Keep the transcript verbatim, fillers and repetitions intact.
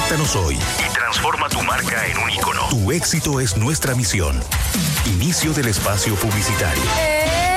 Contáctanos hoy y transforma tu marca en un ícono. Tu éxito es nuestra misión. Inicio del espacio publicitario. ¡Eh!